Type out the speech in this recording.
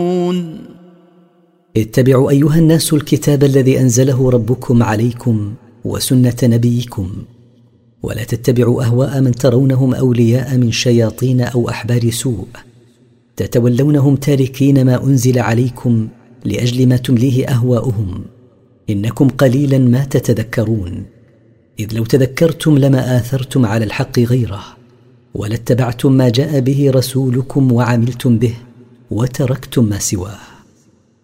اتبعوا أيها الناس الكتاب الذي أنزله ربكم عليكم وسنة نبيكم، ولا تتبعوا أهواء من ترونهم أولياء من شياطين أو أحبار سوء تتولونهم تاركين ما أنزل عليكم لأجل ما تمليه أهواؤهم، إنكم قليلا ما تتذكرون. إذ لو تذكرتم لما آثرتم على الحق غيره، ولاتبعتم ما جاء به رسولكم وعملتم به وتركتم ما سواه.